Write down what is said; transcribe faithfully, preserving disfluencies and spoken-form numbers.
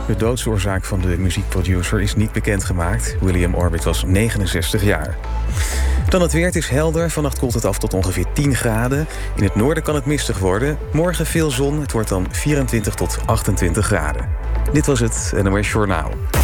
De doodsoorzaak van de muziekproducer is niet bekendgemaakt. William Orbit was negenenzestig jaar. Dan het weer, het is helder. Vannacht koelt het af tot ongeveer tien graden. In het noorden kan het mistig worden. Morgen veel zon, het wordt dan vierentwintig tot achtentwintig graden. Dit was het N O S Journaal.